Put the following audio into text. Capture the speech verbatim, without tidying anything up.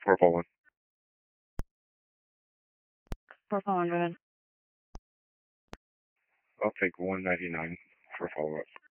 For Poland. For Poland, go ahead. I'll take one ninety nine for follow up.